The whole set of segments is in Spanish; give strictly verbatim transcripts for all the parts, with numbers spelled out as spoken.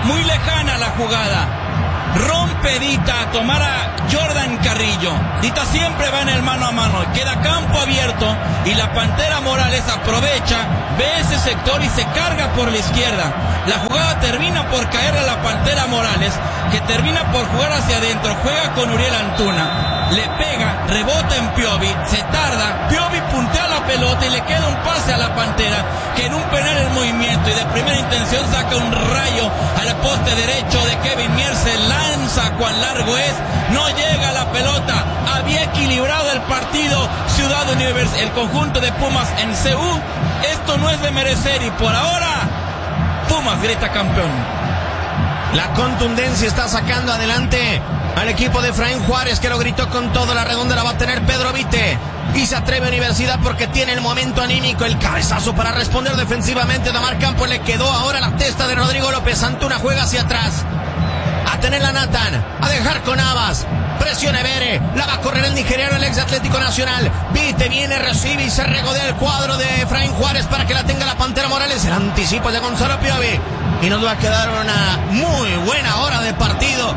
muy lejana la jugada. Rompe Dita a tomar a Jordan Carrillo. Dita siempre va en el mano a mano. Queda campo abierto y la Pantera Morales aprovecha, ve ese sector y se carga por la izquierda. La jugada termina por caerle a la Pantera Morales, que termina por jugar hacia adentro. Juega con Uriel Antuna, le pega, rebota en Piovi, se tarda, Piovi puntea la pelota y le queda un pase a la Pantera, que en un penal en movimiento y de primera intención saca un rayo al poste derecho de Kevin Mier. Se lanza cuán largo es, no llega la pelota. Había equilibrado el partido Ciudad Universitaria, el conjunto de Pumas en C U. Esto no es de merecer y por ahora Pumas grita campeón. La contundencia está sacando adelante al equipo de Efraín Juárez, que lo gritó con todo. La redonda la va a tener Pedro Vite y se atreve Universidad porque tiene el momento anímico, el cabezazo para responder defensivamente. Damar Campos le quedó ahora la testa de Rodrigo López. Antuna juega hacia atrás, a tenerla Nathan, a dejar con Navas, presiona Bere, la va a correr el nigeriano, el ex Atlético Nacional. Vite viene, recibe y se regodea el cuadro de Efraín Juárez para que la tenga la Pantera Morales. El anticipo de Gonzalo Piovi y nos va a quedar una muy buena hora de partido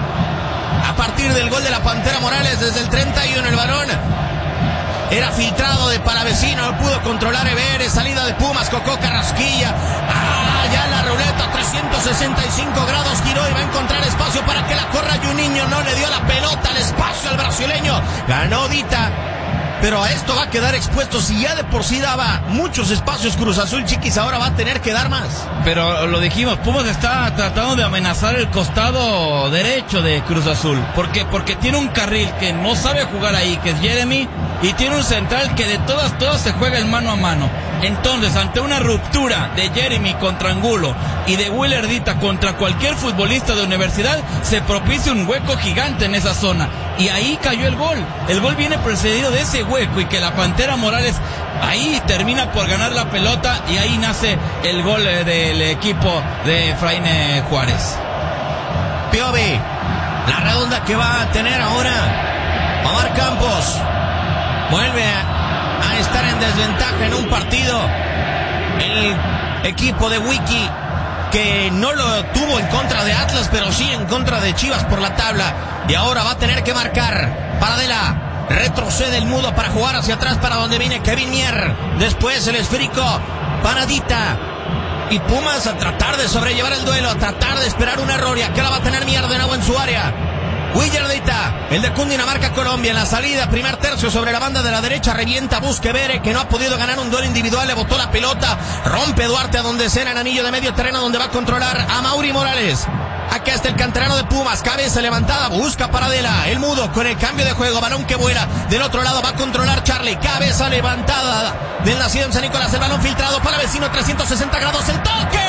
a partir del gol de la Pantera Morales. Desde el treinta y uno el balón era filtrado de Palavecino, no pudo controlar Evere, salida de Pumas, Cocó Carrasquilla. Ah, ya la ruleta trescientos sesenta y cinco grados giró y va a encontrar espacio para que la corra Juninho. No le dio la pelota al espacio al brasileño. Ganó Dita, pero a esto va a quedar expuesto. Si ya de por sí daba muchos espacios Cruz Azul, Chiquis, ahora va a tener que dar más. Pero lo dijimos, Pumas está tratando de amenazar el costado derecho de Cruz Azul. ¿Por qué? Porque tiene un carril que no sabe jugar ahí, que es Jeremy, y tiene un central que de todas, todas se juega el mano a mano. Entonces, ante una ruptura de Jeremy contra Angulo y de Willer Dita contra cualquier futbolista de Universidad, se propicia un hueco gigante en esa zona. Y ahí cayó el gol. El gol viene precedido de ese hueco y que la Pantera Morales ahí termina por ganar la pelota y ahí nace el gol del equipo de Efraín Juárez. Piovi, la redonda que va a tener ahora Omar Campos. Vuelve a, a estar en desventaja en un partido el equipo de Wiki, que no lo tuvo en contra de Atlas, pero sí en contra de Chivas por la tabla. Y ahora va a tener que marcar. Paradela retrocede el mudo para jugar hacia atrás, para donde viene Kevin Mier. Después el esférico para Dita. Y Pumas a tratar de sobrellevar el duelo, a tratar de esperar un error. Y acá la va a tener Mier de nuevo en su área. Willer Dita, el de Cundinamarca, Colombia, en la salida, primer tercio sobre la banda de la derecha, revienta, busca Bere, que no ha podido ganar un duelo individual, le botó la pelota, rompe Duarte a donde será en anillo de medio terreno, donde va a controlar a Mauri Morales. Acá está el canterano de Pumas, cabeza levantada, busca Paradela, el mudo con el cambio de juego, balón que vuela, del otro lado va a controlar Charlie, cabeza levantada del nacido en San Nicolás, el balón filtrado para vecino, trescientos sesenta grados, el toque,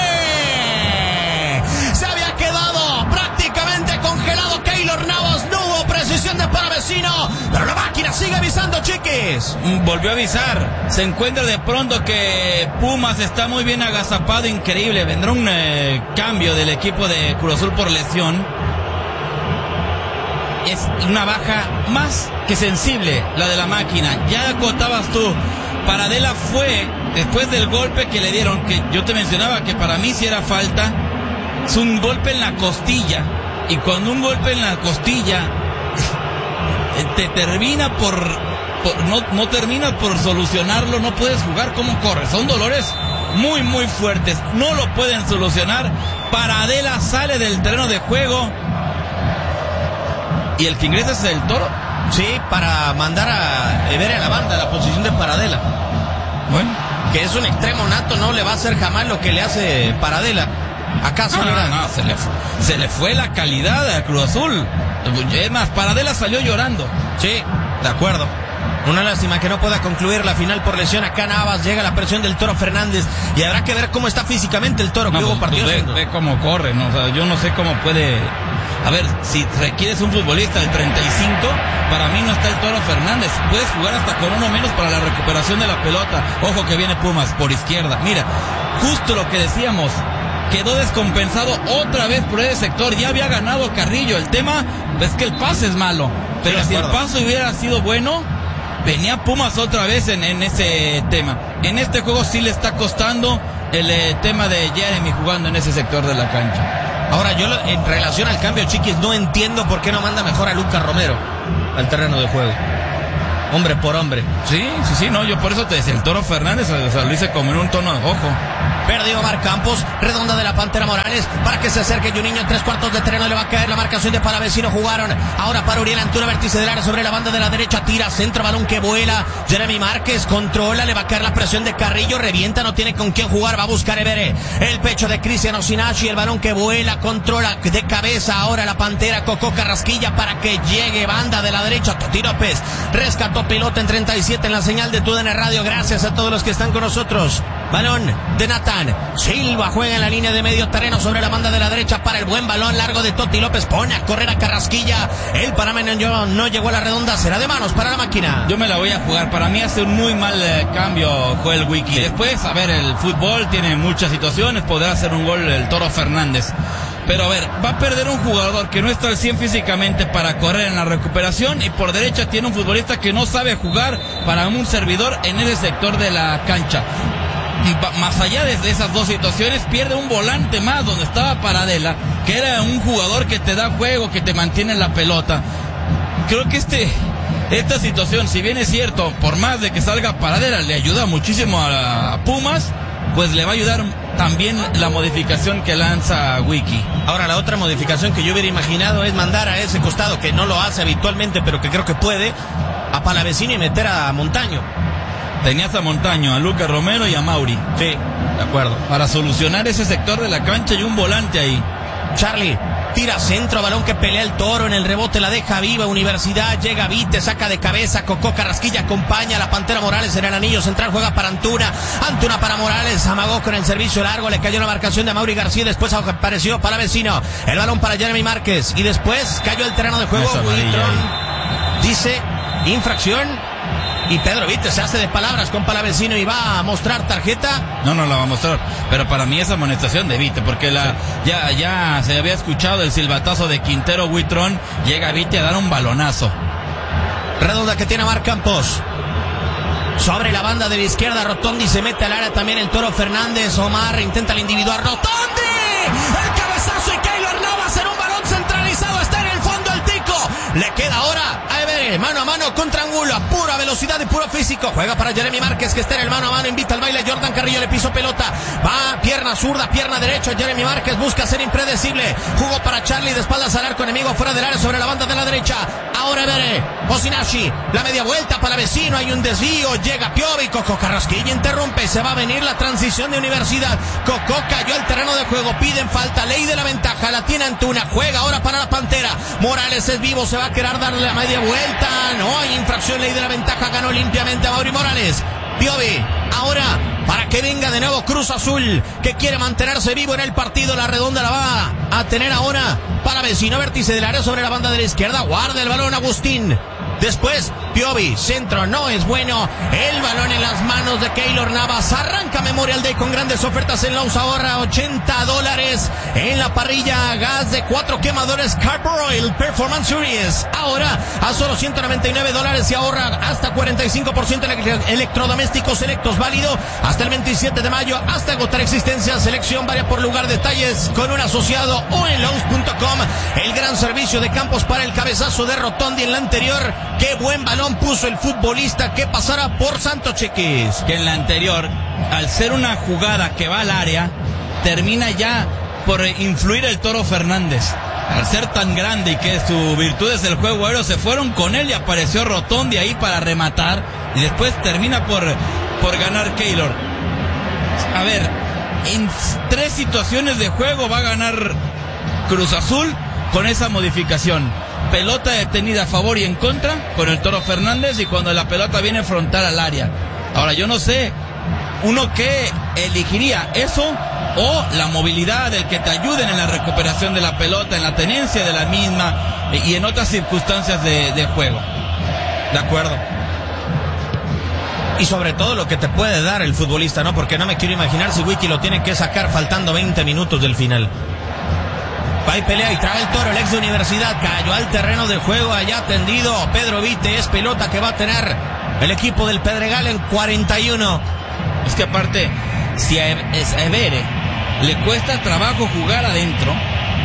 se había quedado prácticamente congelado Keylor Navas, no hubo precisión de Paravecino, pero la máquina sigue avisando, Chiquis. Volvió a avisar, se encuentra de pronto que Pumas está muy bien agazapado, increíble, vendrá un eh, cambio del equipo de Cruz Azul por lesión. Es una baja más que sensible la de la máquina, ya acotabas tú. Paradela fue, después del golpe que le dieron, que yo te mencionaba que para mí sí era falta, es un golpe en la costilla, y cuando un golpe en la costilla te termina por, por no, no termina por solucionarlo, no puedes jugar como corre, son dolores muy muy fuertes, no lo pueden solucionar. Paradela sale del terreno de juego y el que ingresa es el Toro. Sí, para mandar a Evere a la banda, la posición de Paradela. Bueno, que es un extremo nato, no le va a hacer jamás lo que le hace Paradela. ¿Acaso? No, no, no, se le, se le fue la calidad a Cruz Azul. Es más, Paradela salió llorando. Sí, de acuerdo. Una lástima que no pueda concluir la final por lesión. Acá Navas, llega la presión del Toro Fernández y habrá que ver cómo está físicamente el Toro, no, que pues, hubo partidos. Pues ve, ve cómo corre, ¿no? O sea, yo no sé cómo puede. A ver, si requieres un futbolista del treinta y cinco, para mí no está el Toro Fernández. Puedes jugar hasta con uno menos para la recuperación de la pelota. Ojo que viene Pumas por izquierda. Mira, justo lo que decíamos, quedó descompensado otra vez por ese sector. Ya había ganado Carrillo. El tema es que el pase es malo, pero sí, si el pase hubiera sido bueno, venía Pumas otra vez en, en ese tema. En este juego sí le está costando el eh, tema de Jeremy jugando en ese sector de la cancha. Ahora, yo en relación al cambio, Chiquis, no entiendo por qué no manda mejor a Lucas Romero al terreno de juego. Hombre por hombre. Sí, sí, sí, no, yo por eso te decía, el Toro Fernández, o sea, lo hice como en un tono de ojo. Perdió Omar Campos, redonda de la Pantera Morales, para que se acerque Juninho en tres cuartos de terreno, le va a caer la marcación de Palavecino, jugaron, ahora para Uriel Antuna, vértice del área sobre la banda de la derecha, tira, centro, balón que vuela, Jeremy Márquez, controla, le va a caer la presión de Carrillo, revienta, no tiene con quién jugar, va a buscar Evere, el pecho de Cristian Osinachi, el balón que vuela, controla de cabeza, ahora la Pantera, Cocó Carrasquilla para que llegue, banda de la derecha, Toti López, rescató pelota en treinta y siete en la señal de T U D N Radio, gracias a todos los que están con nosotros, balón de Natán Silva, juega en la línea de medio terreno sobre la banda de la derecha para el buen balón largo de Toti López, pone a correr a Carrasquilla, el panameño no llegó a la redonda, será de manos para la máquina. Yo me la voy a jugar, para mí hace un muy mal eh, cambio Joel Wiki, sí. Después, a ver, el fútbol tiene muchas situaciones, podrá hacer un gol el Toro Fernández, pero a ver, va a perder un jugador que no está al cien físicamente para correr en la recuperación, y por derecha tiene un futbolista que no sabe jugar para un servidor en ese sector de la cancha. Más allá de esas dos situaciones, pierde un volante más donde estaba Paradela, que era un jugador que te da juego, que te mantiene la pelota. Creo que este esta situación, si bien es cierto, por más de que salga Paradela, le ayuda muchísimo a Pumas, pues le va a ayudar también la modificación que lanza Wiki. Ahora, la otra modificación que yo hubiera imaginado es mandar a ese costado, que no lo hace habitualmente, pero que creo que puede, a Palavecino y meter a Montaño. Tenías a Montaño, a Lucas Romero y a Mauri. Sí, de acuerdo. Para solucionar ese sector de la cancha y un volante ahí. Charlie, tira centro, balón que pelea el Toro, en el rebote la deja viva, Universidad, llega Vite, saca de cabeza, Cocó Carrasquilla acompaña a la Pantera Morales en el anillo central, juega para Antuna, Antuna para Morales, amagó con el servicio largo, le cayó la marcación de Mauri García, después apareció Palavecino, el balón para Jeremy Márquez, y después cayó el terreno de juego, Huitron dice, infracción, y Pedro Vite se hace de palabras con Palavecino y va a mostrar tarjeta. No, no la va a mostrar, pero para mí es amonestación de Vite, porque la sí. ya, ya se había escuchado el silbatazo de Quintero Huitrón, llega Vite a dar un balonazo. Redonda que tiene Omar Campos. Sobre la banda de la izquierda, Rotondi se mete al área también el Toro Fernández, Omar intenta el individual, Rotondi, el cabezazo y Keylor Navas en un balón centralizado, está en el fondo el Tico, le queda ahora a Evere, mano a mano contra Angulo, a pura velocidad y puro físico, juega para Jeremy Márquez que está en el mano a mano, invita al baile, Jordan Carrillo le pisó pelota, va pierna zurda, pierna derecha, Jeremy Márquez busca ser impredecible, jugó para Charlie de espaldas al arco enemigo fuera del área sobre la banda de la derecha, ahora Evere, Osinachi, la media vuelta para Vecino, hay un desvío, llega Piovi, Cocó Carrasquilla interrumpe, se va a venir la transición de Universidad, Cocó cayó al terreno de juego, piden falta, ley de la ventaja, la tiene Antuna, juega ahora para la Pantera, Morales es vivo, se va a querer darle la media vuelta, no hay infracción, ley de la ventaja, ganó limpiamente a Mauri Morales, Piovi, ahora para que venga de nuevo Cruz Azul, que quiere mantenerse vivo en el partido, la redonda la va a tener ahora para Vecino, vértice del área sobre la banda de la izquierda, guarda el balón Agustín, después Piovi, centro, no es bueno, el balón en las manos de Keylor Navas, arranca Memorial Day con grandes ofertas en Lowe's, ahorra ochenta dólares en la parrilla, gas de cuatro quemadores Carbo Oil Performance Series, ahora a solo ciento noventa y nueve dólares y ahorra hasta cuarenta y cinco por ciento en electrodomésticos selectos, válido hasta el veintisiete de mayo, hasta agotar existencias, selección varia por lugar, detalles con un asociado o en Lowe's punto com, el gran servicio de campos para el cabezazo de Rotondi en la anterior, qué buen balón puso el futbolista que pasara por Santos, Chiquis. Que en la anterior, al ser una jugada que va al área, termina ya por influir el Toro Fernández. Al ser tan grande y que sus virtudes del juego aéreo se fueron con él y apareció Rotondi ahí para rematar y después termina por, por ganar Keylor. A ver, en tres situaciones de juego va a ganar Cruz Azul con esa modificación. Pelota detenida a favor y en contra con el Toro Fernández y cuando la pelota viene frontal al área. Ahora yo no sé, uno que elegiría eso o la movilidad, el que te ayuden en la recuperación de la pelota, en la tenencia de la misma y en otras circunstancias de, de juego. De acuerdo. Y sobre todo lo que te puede dar el futbolista, ¿no? Porque no me quiero imaginar si Wiki lo tiene que sacar faltando veinte minutos del final. Va y pelea y trae el Toro, el ex de Universidad, cayó al terreno de juego allá tendido. Pedro Vite, es pelota que va a tener el equipo del Pedregal en cuarenta y uno. Es que aparte, si a Evere le cuesta trabajo jugar adentro,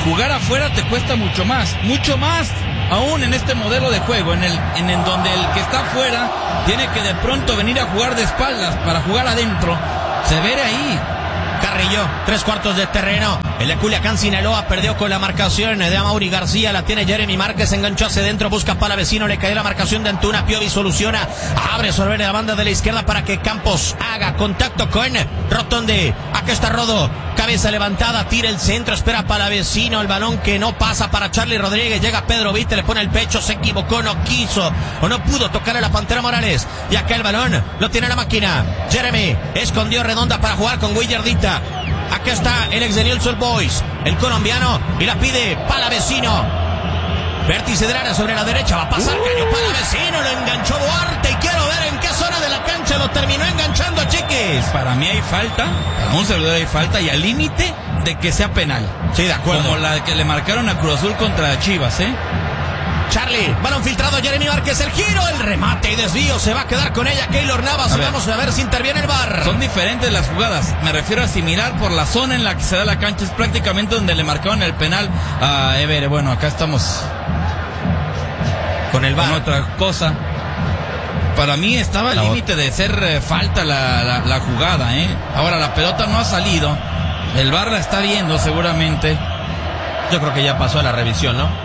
jugar afuera te cuesta mucho más, mucho más, aún en este modelo de juego, en el, en el donde el que está afuera tiene que de pronto venir a jugar de espaldas para jugar adentro. Se ve ahí. Carrillo, tres cuartos de terreno. El de Culiacán, Sinaloa, perdió con la marcación de Amaury García. La tiene Jeremy Márquez, enganchó hacia adentro, busca Palavecino, le cayó la marcación de Antuna. Piovi soluciona, abre sobre la banda de la izquierda para que Campos haga contacto con Rotondi. Aquí está Rodo, cabeza levantada, tira el centro, espera Palavecino, el balón que no pasa para Charlie Rodríguez. Llega Pedro Vite, le pone el pecho, se equivocó, no quiso o no pudo tocar a la Pantera Morales. Y acá el balón lo tiene la máquina. Jeremy escondió redonda para jugar con Willardita. Acá está el ex de Newell's Old Boys, el colombiano, y la pide Palavecino. Vértice del área sobre la derecha, va a pasar, cayó Palavecino, lo enganchó Duarte y quiero ver en qué zona de la cancha lo terminó enganchando a Chiquis. Para mí hay falta, para un servidor hay falta y al límite de que sea penal. Sí, de acuerdo. Como la que le marcaron a Cruz Azul contra Chivas, ¿eh? Charlie, balón filtrado, Jeremy Márquez, el giro, el remate y desvío, se va a quedar con ella Keylor Navas a y ver. Vamos a ver si interviene el V A R. Son diferentes las jugadas, me refiero a similar por la zona en la que se da la cancha, es prácticamente donde le marcaron el penal a Evere. Bueno, acá estamos con el V A R. Con otra cosa. Para mí estaba al límite de ser eh, falta la, la, la jugada, ¿eh? Ahora la pelota no ha salido, el V A R la está viendo seguramente. Yo creo que ya pasó a la revisión, ¿no?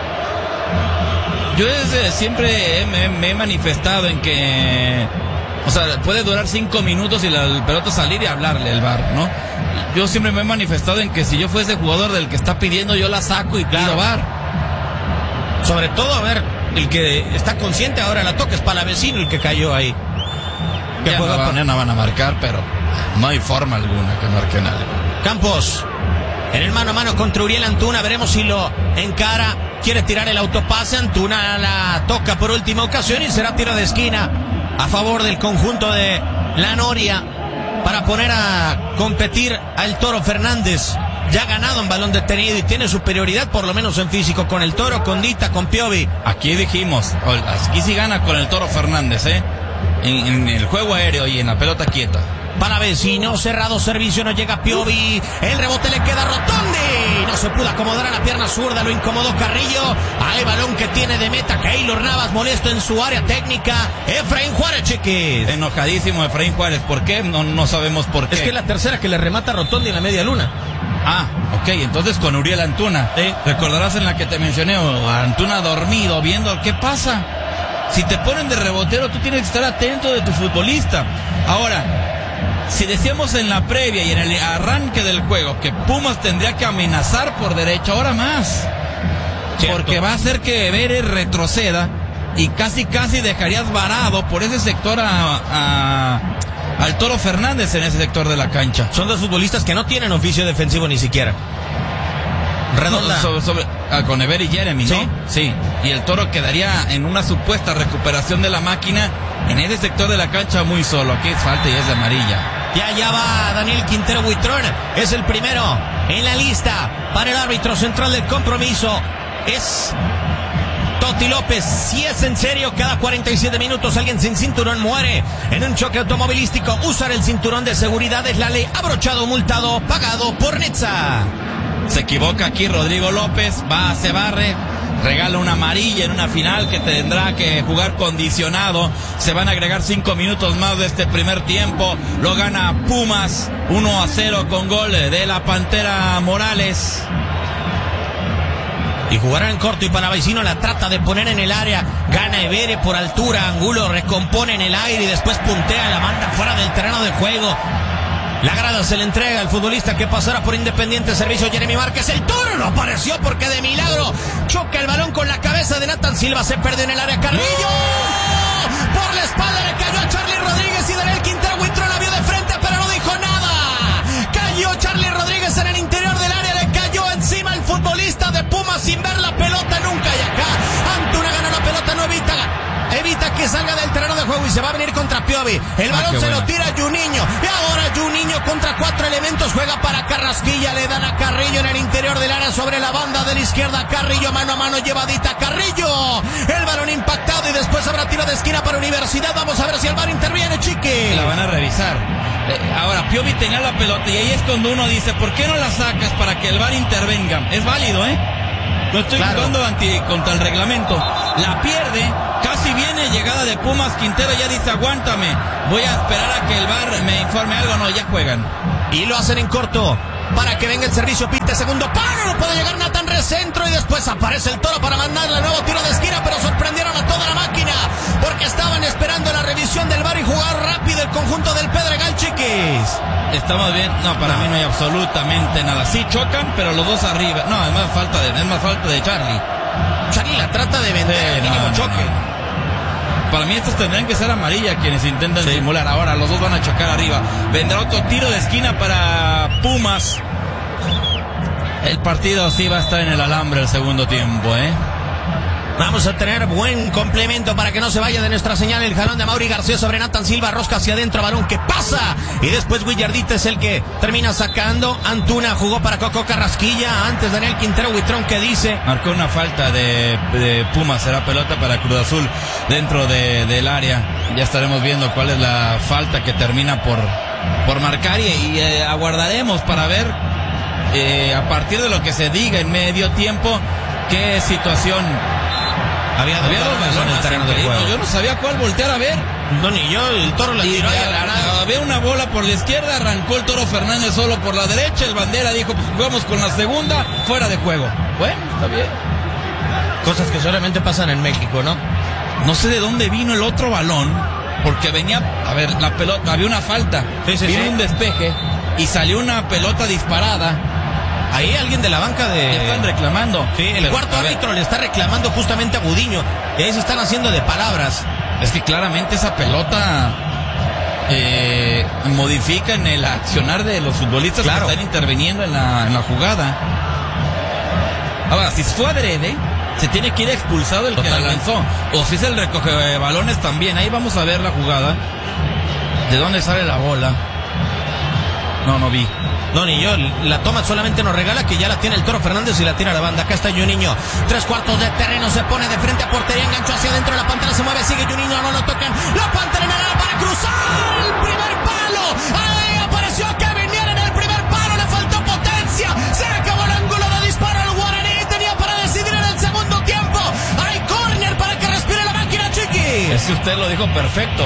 Yo desde siempre me, me he manifestado en que, o sea, puede durar cinco minutos y la, el pelota salir y hablarle el V A R, ¿no? Yo siempre me he manifestado en que si yo fuese jugador del que está pidiendo, yo la saco y pido claro. V A R. Sobre todo, a ver, el que está consciente ahora la toca es Palavecino, el que cayó ahí. Que ya, no van, ya no van a marcar, pero no hay forma alguna que marquen algo. Campos, en el mano a mano contra Uriel Antuna, veremos si lo encara. Quiere tirar el autopase, Antuna la toca por última ocasión y será tiro de esquina a favor del conjunto de La Noria para poner a competir al Toro Fernández. Ya ha ganado en balón detenido y tiene superioridad por lo menos en físico con el Toro, con Dita, con Piovi. Aquí dijimos, aquí sí gana con el Toro Fernández, ¿eh? En, en el juego aéreo y en la pelota quieta. Palavecino, cerrado servicio, no llega Piovi, el rebote le queda a Rotondi, no se pudo acomodar a la pierna zurda, lo incomodó Carrillo, hay balón que tiene de meta Keylor Navas, molesto en su área técnica, Efraín Juárez, Chiquis. Enojadísimo Efraín Juárez, ¿por qué? No, no sabemos por qué. Es que es la tercera que le remata a Rotondi en la media luna. Ah, ok, entonces con Uriel Antuna, ¿eh? Recordarás en la que te mencioné, Antuna dormido, viendo qué pasa. Si te ponen de rebotero, tú tienes que estar atento de tu futbolista. Ahora, si decíamos en la previa y en el arranque del juego que Pumas tendría que amenazar por derecha, ahora más. Cierto. Porque va a hacer que Evere retroceda y casi casi dejarías varado por ese sector a, a, al Toro Fernández en ese sector de la cancha. Son dos futbolistas que no tienen oficio defensivo ni siquiera. Redonda. No, sobre, sobre, ah, con Evere y Jeremy, ¿no? Sí. Sí. Y el Toro quedaría en una supuesta recuperación de la máquina en ese sector de la cancha muy solo. Aquí es falta y es de amarilla. Ya, ya va Daniel Quintero Buitrón. Es el primero en la lista para el árbitro central del compromiso. Es Toti López. Si es en serio, cada cuarenta y siete minutos alguien sin cinturón muere en un choque automovilístico. Usar el cinturón de seguridad es la ley. Abrochado, multado, pagado por Netza. Se equivoca aquí Rodrigo López. Va, se barre. Regala una amarilla en una final que tendrá que jugar condicionado. Se van a agregar cinco minutos más de este primer tiempo. Lo gana Pumas uno a cero con gol de la Pantera Morales. Y jugará en corto y Palavecino la trata de poner en el área. Gana Evere por altura. Angulo recompone en el aire y después puntea, la manda fuera del terreno de juego. La grada se le entrega al futbolista que pasará por Independiente. Servicio Jeremy Márquez. El Toro no apareció porque de milagro choca el balón con la cabeza de Nathan Silva. Se perdió en el área. Carrillo. Por la espalda le cayó a Charlie Rodríguez y Daniel Quintero Buitrón la vio de frente pero no dijo nada. Cayó Charlie Rodríguez en el interior del área. Le cayó encima el futbolista de Pumas sin ver la pelota nunca. Y acá Antuna gana la pelota, no evita. Evita que salga del terreno de juego y se va a venir contra Piovi. El balón ah, se buena. Lo tira Juninho. Y ahora Juninho contra cuatro elementos. Juega para Carrasquilla. Le dan a Carrillo en el interior del área sobre la banda de la izquierda. Carrillo mano a mano llevadita. Carrillo. El balón impactado y después habrá tiro de esquina para Universidad. Vamos a ver si el V A R interviene, Chiqui. La van a revisar. Eh, ahora, Piovi tenía la pelota y ahí es cuando uno dice, ¿por qué no la sacas para que el V A R intervenga? Es válido, ¿eh? No estoy claro. jugando anti, contra el reglamento. La pierde, casi viene llegada de Pumas, Quintero ya dice, aguántame, voy a esperar a que el V A R me informe algo. No, ya juegan. Y lo hacen en corto. Para que venga el servicio, Pite, segundo palo, no puede llegar Nathan Recentro y después aparece el Toro para mandarle el nuevo tiro de esquina, pero sorprendieron a toda la máquina porque estaban esperando la revisión del V A R y jugar rápido el conjunto del Pedregal, Chiquis. Estamos bien, no, para no. mí no hay absolutamente nada. Sí chocan, pero los dos arriba. No, es más falta de, es más falta de Charlie. Charlie la trata de vender, sí, el mínimo no, choque. No, no. Para mí estos tendrían que ser amarillas quienes intentan sí. simular. Ahora los dos van a chocar arriba. Vendrá otro tiro de esquina para Pumas. El partido sí va a estar en el alambre el segundo tiempo, ¿eh? Vamos a tener buen complemento para que no se vaya de nuestra señal. El jalón de Mauri García sobre Nathan Silva, rosca hacia adentro, balón que pasa. Y después Willardita es el que termina sacando. Antuna jugó para Coco Carrasquilla. Antes Daniel Quintero Huitrón que dice. Marcó una falta de, de Pumas, será pelota para Cruz Azul dentro de, del área. Ya estaremos viendo cuál es la falta que termina por, por marcar y, y eh, aguardaremos para ver eh, a partir de lo que se diga en medio tiempo qué situación. Había, Había dos balones en el terreno de juego. Yo no sabía cuál voltear a ver. No, ni yo, el Toro la tiró. Había una bola por la izquierda, arrancó el Toro Fernández solo por la derecha, el Bandera dijo, pues jugamos con la segunda, fuera de juego. Bueno, está bien. Cosas que solamente pasan en México, ¿no? No sé de dónde vino el otro balón, porque venía, a ver, la pelota, había una falta, sí, sí, vino sí. un despeje y salió una pelota disparada. Ahí alguien de la banca de... Están reclamando. Sí, el pero, cuarto árbitro le está reclamando justamente a Gudiño. Y ahí se están haciendo de palabras. Es que claramente esa pelota eh, modifica en el accionar de los futbolistas claro. que están interviniendo en la, en la jugada. Ahora, si fue adrede, se tiene que ir expulsado el Totalmente. que la lanzó. O si es el recoge de balones también. Ahí vamos a ver la jugada. ¿De dónde sale la bola? No, no vi. No, ni yo, la toma solamente nos regala que ya la tiene el Toro Fernández y la tira a la banda. Acá está Juninho, tres cuartos de terreno, se pone de frente a portería, enganchó hacia adentro, la Pantera se mueve, sigue Juninho, no lo tocan, la Pantera en el área para cruzar el primer palo, ahí apareció Kevin Mier en el primer palo, le faltó potencia, se acabó el ángulo de disparo, el Guaraní tenía para decidir en el segundo tiempo, hay córner para que respire la máquina, Chiqui. Es que usted lo dijo perfecto.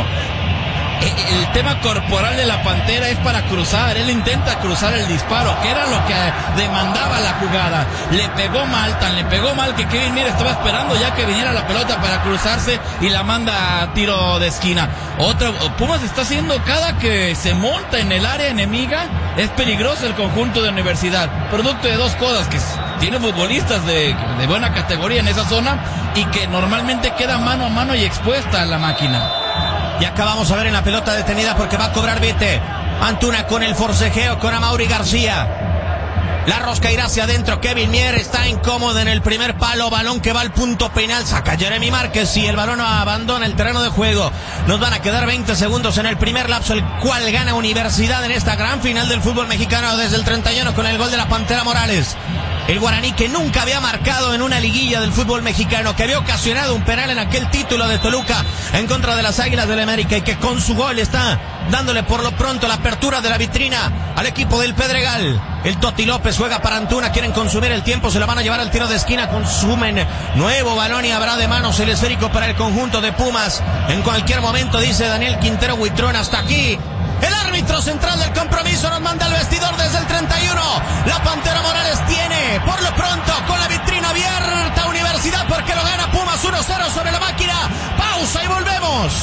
El tema corporal de la Pantera es para cruzar, él intenta cruzar el disparo, que era lo que demandaba la jugada. Le pegó mal, tan le pegó mal que Kevin Mier estaba esperando ya que viniera la pelota para cruzarse y la manda a tiro de esquina. Otra, Pumas está haciendo cada que se monta en el área enemiga, es peligroso el conjunto de Universidad, producto de dos cosas, que tiene futbolistas de, de buena categoría en esa zona y que normalmente queda mano a mano y expuesta a la máquina. Y acá vamos a ver en la pelota detenida porque va a cobrar Vite. Antuna con el forcejeo con Amaury García. La rosca irá hacia adentro. Kevin Mier está incómodo en el primer palo. Balón que va al punto penal. Saca Jeremy Márquez y el balón abandona el terreno de juego. Nos van a quedar veinte segundos en el primer lapso, el cual gana Universidad en esta gran final del fútbol mexicano desde el treinta y uno con el gol de la Pantera Morales. El Guaraní que nunca había marcado en una liguilla del fútbol mexicano, que había ocasionado un penal en aquel título de Toluca en contra de las Águilas del América y que con su gol está dándole por lo pronto la apertura de la vitrina al equipo del Pedregal. El Toti López juega para Antuna, quieren consumir el tiempo, se la van a llevar al tiro de esquina, consumen nuevo balón y habrá de manos el esférico para el conjunto de Pumas. En cualquier momento, dice Daniel Quintero Huitrón, hasta aquí. El árbitro central del compromiso nos manda al vestidor desde el treinta y uno. La Pantera Morales tiene, por lo pronto, con la vitrina abierta Universidad porque lo gana Pumas uno cero sobre la máquina. Pausa y volvemos.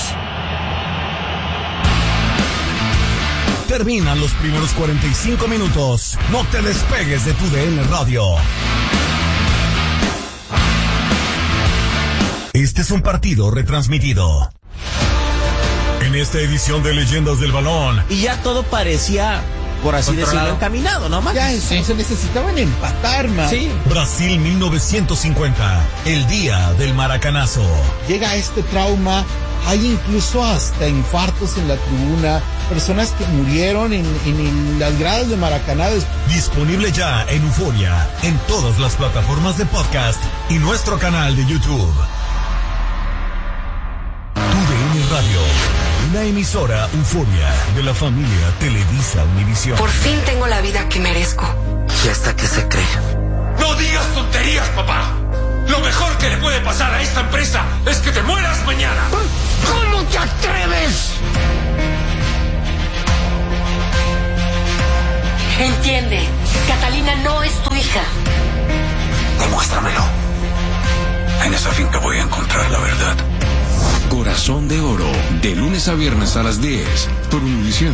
Terminan los primeros cuarenta y cinco minutos. No te despegues de tu D N Radio. Este es un partido retransmitido. En esta edición de Leyendas del Balón. Y ya todo parecía, por así decirlo, encaminado, ¿no, Max? Ya, sí. Se necesitaban empatar, man. Sí. Brasil mil novecientos cincuenta, el día del maracanazo. Llega este trauma, hay incluso hasta infartos en la tribuna, personas que murieron en, en las gradas de Maracaná. Disponible ya en Euforia, en todas las plataformas de podcast y nuestro canal de YouTube. Tu D N Radio, una una emisora Euforia de la familia Televisa Univisión. Por fin tengo la vida que merezco. ¿Y hasta qué se cree? ¡No digas tonterías, papá! Lo mejor que le puede pasar a esta empresa es que te mueras mañana. ¿Cómo te atreves? Entiende, Catalina no es tu hija. Demuéstramelo. En esa finca voy a encontrar la verdad. Corazón de Oro, de lunes a viernes a las diez, por Univisión.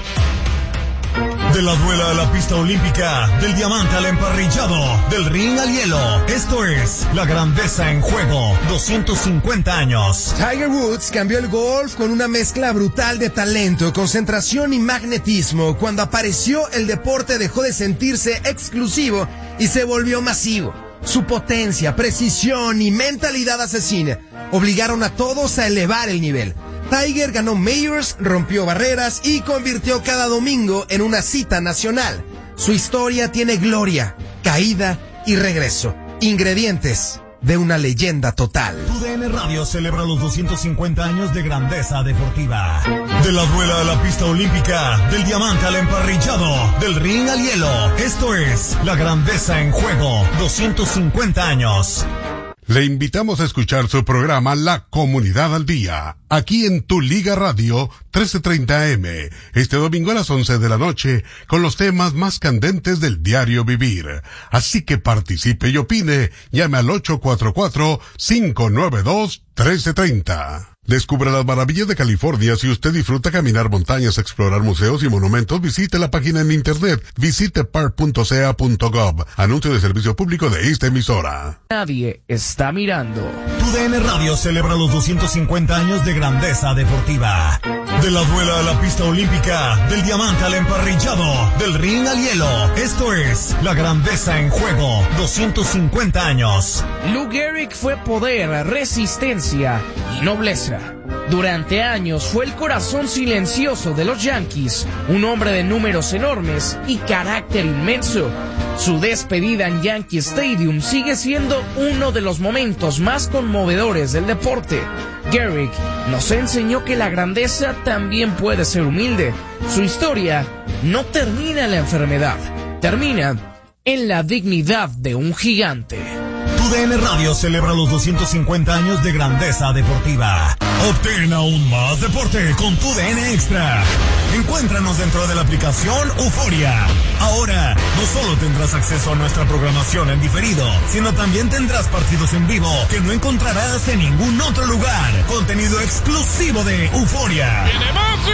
De la duela a la pista olímpica, del diamante al emparrillado, del ring al hielo. Esto es La Grandeza en Juego, doscientos cincuenta años. Tiger Woods cambió el golf con una mezcla brutal de talento, concentración y magnetismo. Cuando apareció, el deporte dejó de sentirse exclusivo y se volvió masivo. Su potencia, precisión y mentalidad asesina obligaron a todos a elevar el nivel. Tiger ganó Majors, rompió barreras y convirtió cada domingo en una cita nacional. Su historia tiene gloria, caída y regreso. Ingredientes de una leyenda total. Tu D N Radio celebra los doscientos cincuenta años de grandeza deportiva. De la duela a la pista olímpica, del diamante al emparrillado, del ring al hielo. Esto es La Grandeza en Juego, doscientos cincuenta años. Le invitamos a escuchar su programa La Comunidad al Día, aquí en Tu Liga Radio trece treinta A M, este domingo a las once de la noche, con los temas más candentes del diario vivir. Así que participe y opine, llame al ocho cuatro cuatro, cinco nueve dos, uno tres tres cero. Descubra las maravillas de California. Si usted disfruta caminar montañas, explorar museos y monumentos, visite la página en internet, visite park punto c a punto gov. Anuncio de servicio público de esta emisora. Nadie está mirando. Tu D N Radio celebra los doscientos cincuenta años de grandeza deportiva. De la duela a la pista olímpica, del diamante al emparrillado, del ring al hielo. Esto es La Grandeza en Juego, doscientos cincuenta años. Lou Gehrig fue poder, resistencia y nobleza. Durante años fue el corazón silencioso de los Yankees, un hombre de números enormes y carácter inmenso. Su despedida en Yankee Stadium sigue siendo uno de los momentos más conmovedores del deporte. Gehrig nos enseñó que la grandeza también puede ser humilde. Su historia no termina en la enfermedad, termina en la dignidad de un gigante. Tu D N Radio celebra los doscientos cincuenta años de grandeza deportiva. Obtén aún más deporte con Tu D N Extra. Encuéntranos dentro de la aplicación Euforia. Ahora, no solo tendrás acceso a nuestra programación en diferido, sino también tendrás partidos en vivo que no encontrarás en ningún otro lugar. Contenido exclusivo de Euforia. ¡Viene Messi!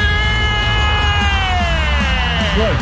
¡Gol!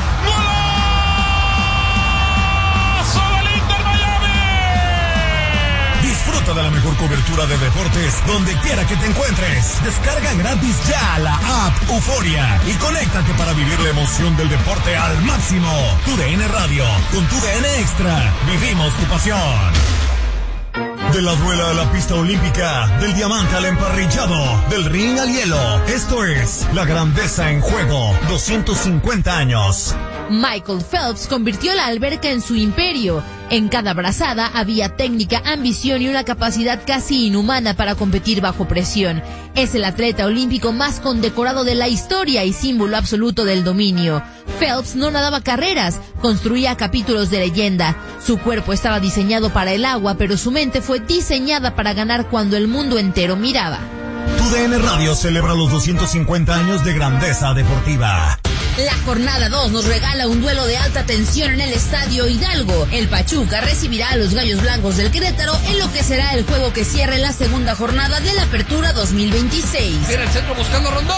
Disfruta de la mejor cobertura de deportes donde quiera que te encuentres. Descarga gratis ya la app Euforia y conéctate para vivir la emoción del deporte al máximo. Tu D N Radio, con Tu D N Extra, vivimos tu pasión. De la duela a la pista olímpica, del diamante al emparrillado, del ring al hielo. Esto es La Grandeza en Juego, doscientos cincuenta años. Michael Phelps convirtió la alberca en su imperio. En cada brazada había técnica, ambición y una capacidad casi inhumana para competir bajo presión. Es el atleta olímpico más condecorado de la historia y símbolo absoluto del dominio. Phelps no nadaba carreras, construía capítulos de leyenda. Su cuerpo estaba diseñado para el agua, pero su mente fue diseñada para ganar cuando el mundo entero miraba. Tu D N Radio celebra los doscientos cincuenta años de grandeza deportiva. La jornada dos nos regala un duelo de alta tensión en el Estadio Hidalgo. El Pachuca recibirá a los Gallos Blancos del Querétaro en lo que será el juego que cierre la segunda jornada de la Apertura dos mil veintiséis. Viene el centro buscando Rondón.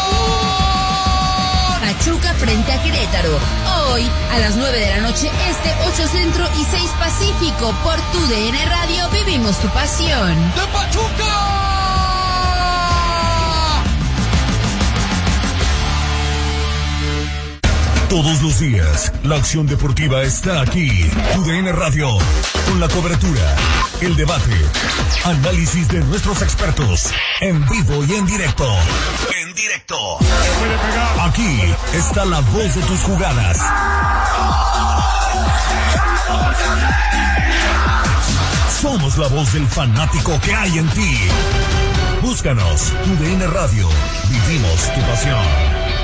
Pachuca frente a Querétaro. Hoy, a las nueve de la noche este, ocho Centro y seis Pacífico. Por Tu D N Radio vivimos tu pasión. ¡De Pachuca! Todos los días, la acción deportiva está aquí. Tu D N Radio, con la cobertura, el debate, análisis de nuestros expertos, en vivo y en directo. En directo. Aquí está la voz de tus jugadas. Somos la voz del fanático que hay en ti. Búscanos, U D N Radio. Vivimos tu pasión.